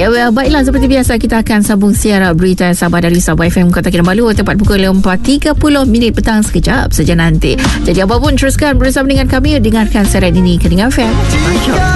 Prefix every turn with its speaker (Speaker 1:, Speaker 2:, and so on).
Speaker 1: Ya, baiklah, seperti biasa kita akan sambung siaran berita Sabah dari Sabah FM Kota Kinabalu tepat pukul 4.30 petang sekejap saja nanti. Jadi apapun teruskan bersama dengan kami dengarkan siaran ini ke Dengar FM.